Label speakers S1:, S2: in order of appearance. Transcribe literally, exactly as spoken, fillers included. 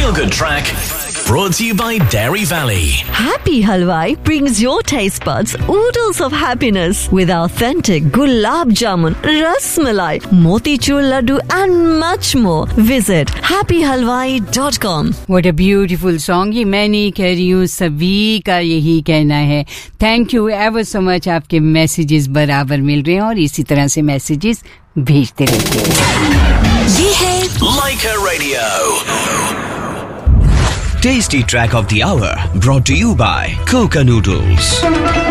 S1: Feel Good Track brought to you by Dairy Valley.
S2: Happy Halwai brings your taste buds oodles of happiness with authentic gulab jamun, ras malai, motichur laddu and much more. Visit happy halwai dot com.
S3: What a beautiful song. ये मैं नहीं कह रही हूँ, सभी का यही कहना है. Thank you ever so much. आपके मैसेजेस बराबर मिल रहे हैं और इसी तरह से मैसेजेस भेजते रहिए.
S2: ये है
S1: Leica Radio.
S4: Tasty Track of the Hour brought to you by Coca Noodles.